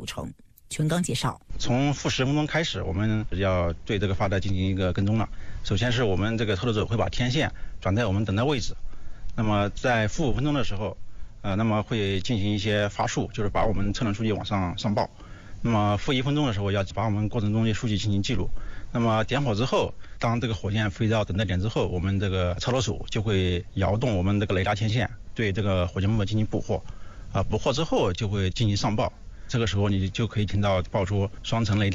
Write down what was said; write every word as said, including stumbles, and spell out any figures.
程。全刚介绍， 从负十分钟开始，我们要对这个发带进行一个跟踪了。首先是我们这个操作者会把天线转在我们等待位置，那么在负五分钟的时候，呃，那么会进行一些发数，就是把我们测量数据往上上报。那么负一分钟的时候，要把我们过程中的数据进行记录。那么点火之后，当这个火箭飞到等待点之后，我们这个操作手就会摇动我们这个雷达天线，对这个火箭目标进行捕获。啊，捕获之后就会进行上报。这个时候你就可以听到报出双层雷达。